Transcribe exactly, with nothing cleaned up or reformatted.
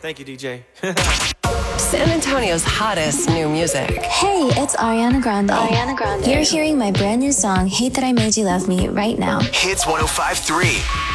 Thank you, D J. San Antonio's hottest new music. Hey, it's Ariana Grande. Ariana Grande. You're hearing my brand new song, Hate That I Made You Love Me, right now. Hits one oh five point three.